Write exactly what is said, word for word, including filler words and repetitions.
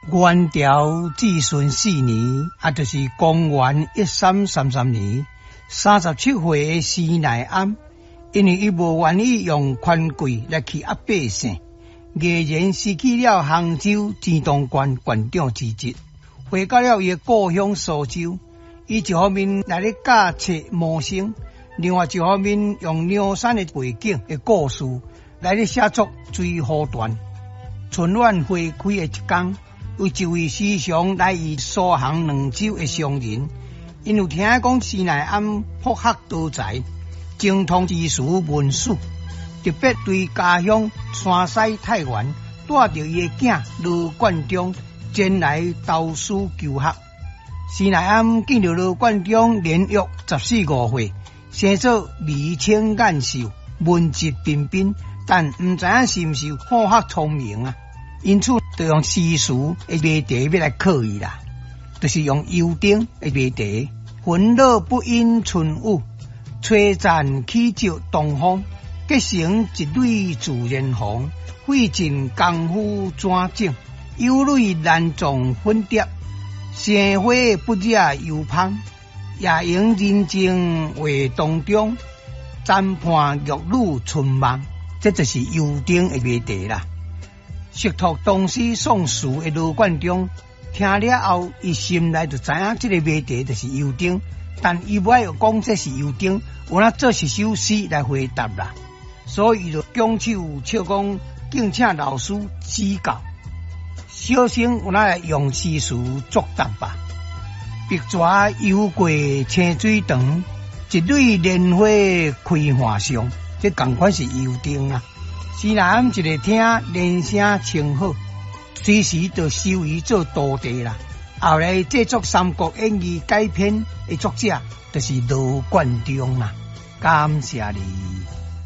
元朝至顺四年，啊，就是公元一三三三年，三十七岁的施耐庵，因为伊无愿意用权贵来欺压百姓，毅然失去了杭州钱塘县县长之职，回到了伊的故乡苏州。伊一方面来咧教册谋生，另外一方面用梁山的背景的故事来咧写作追虎传。春晚花开的一天，有一位时常来自苏杭两州的商人，因有听讲施耐庵博学多才，精通知识文史，特别对家乡山西太原带着伊的囝罗贯中前来投书求学。施耐庵见到罗贯中年约十四五岁，生做眉清眼秀，文质彬彬，但唔知影是毋是好学聪明啊。因此就用诗词的谜题要来考伊啦，就是用幽丁的谜题：魂乐不因春雨，吹战起照东风。结成一蕊自然红，费尽功夫怎整？有蕊难撞粉蝶。生花不惹幽芳，夜莺人静话当中，暂伴玉女春梦。这就是幽丁的谜题啦。识读唐诗宋词的罗贯中，听了后，伊心内就知影这个谜题就是幽丁，但伊不爱讲这是幽丁，有那做一首诗来回答啦。所以就拱手笑讲，敬请老师指教。小生有那来用诗词作答吧。碧蛇游过清水塘，一蕊莲花开花上。这同款是幽丁啊。施耐庵一个听连声称好，随时就收伊做徒弟啦。后来制作《三国演义》改编的作者就是罗贯中啦。感谢你。